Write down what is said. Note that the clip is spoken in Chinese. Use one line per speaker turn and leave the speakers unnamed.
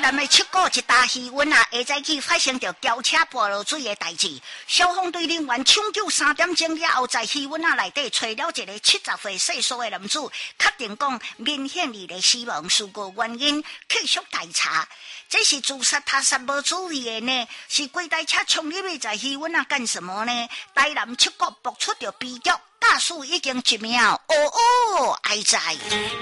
南的七股一大气温啊，下早起发生着轿车泼落水的代志。消防队人员抢救3点钟了后，在气温啊内底找了一个70岁岁数的男子，确定讲明显的死亡事故原因，继续调查。这是自杀他杀无注意的呢？是几台车冲入去在气温啊干什么呢？台南七股爆出着悲剧，驾驶已经1秒哀哉。